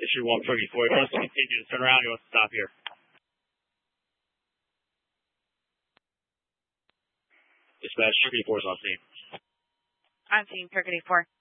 Issue 1, Turkey 4. He wants to continue to turn around. He wants to stop here. Dispatch, Turkey 4 is on scene. On scene, Turkey 4.